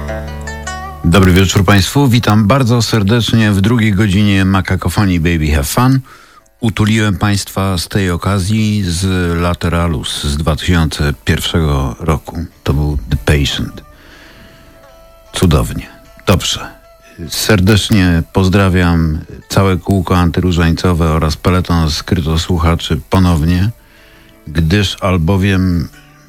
Dobry wieczór Państwu, witam bardzo serdecznie w drugiej godzinie Makakofonii Baby Have Fun. Utuliłem Państwa z tej okazji z Lateralus z 2001 roku. To był The Patient. Cudownie. Dobrze. Serdecznie pozdrawiam całe kółko antyróżańcowe oraz peleton skrytosłuchaczy ponownie, gdyż albowiem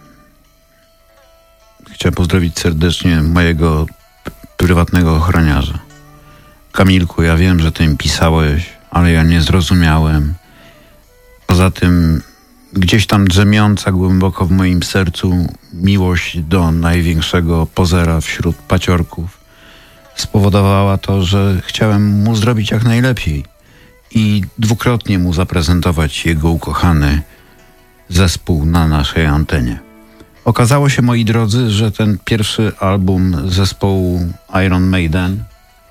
chciałem pozdrowić serdecznie mojego prywatnego ochroniarza. Kamilku, ja wiem, że ty mi pisałeś, ale ja nie zrozumiałem. Poza tym gdzieś tam drzemiąca głęboko w moim sercu miłość do największego pozera wśród paciorków spowodowała to, że chciałem mu zrobić jak najlepiej i dwukrotnie mu zaprezentować jego ukochany zespół na naszej antenie. Okazało się, moi drodzy, że ten pierwszy album zespołu Iron Maiden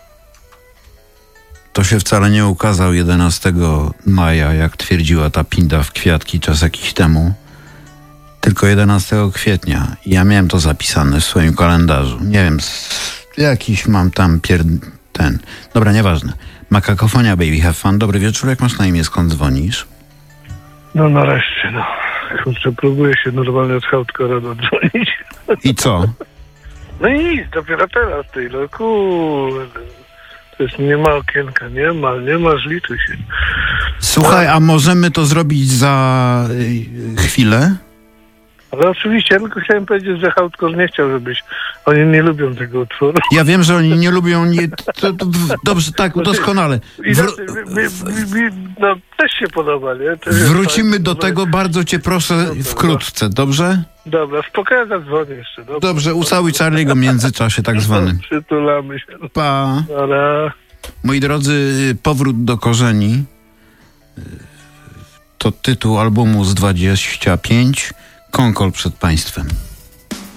to się wcale nie ukazał 11 maja, jak twierdziła ta pinda w kwiatki czas jakiś temu, tylko 11 kwietnia. I ja miałem to zapisane w swoim kalendarzu. Nie wiem, jakiś mam tam Dobra, nieważne. Makakofonia Baby Have Fun. Dobry wieczór, jak masz na imię, skąd dzwonisz? No nareszcie, no. Kurczę, próbuję się normalnie od Hardcora dodzwonić. I co? No i nic, dopiero teraz tej, no kurde. To jest, nie ma okienka, nie ma, zlituj się. Słuchaj, a możemy to zrobić za chwilę? Ale oczywiście, ja tylko chciałem powiedzieć, że Hardcore nie chciał, żebyś... Oni nie lubią tego utworu. Ja wiem, że oni nie lubią... Dobrze, tak, doskonale. No, też się podoba, nie? Wrócimy do tego, bardzo cię proszę, wkrótce, dobrze? Dobra, spokojnie zadzwonię jeszcze. Dobrze, ucałuj Charlie'ego w międzyczasie tak zwanym. Przytulamy się. Pa. Dobra. Moi drodzy, powrót do korzeni to tytuł albumu z 25. Konkol przed Państwem.